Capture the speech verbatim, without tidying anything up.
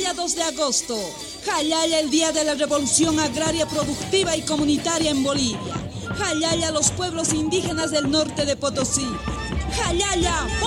Jayaya dos de agosto. Jayaya el día de la revolución agraria, productiva y comunitaria en Bolivia. Jayaya los pueblos indígenas del norte de Potosí. Jayaya